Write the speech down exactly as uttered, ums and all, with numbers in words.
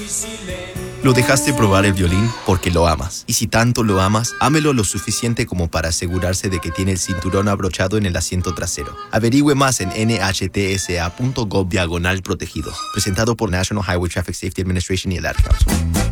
Lo dejaste probar el violín porque lo amas. Y si tanto lo amas, ámelo lo suficiente como para asegurarse de que tiene el cinturón abrochado en el asiento trasero. Averigüe más en n h t s a punto gov diagonal protegidos. Presentado por National Highway Traffic Safety Administration y el Ad Council.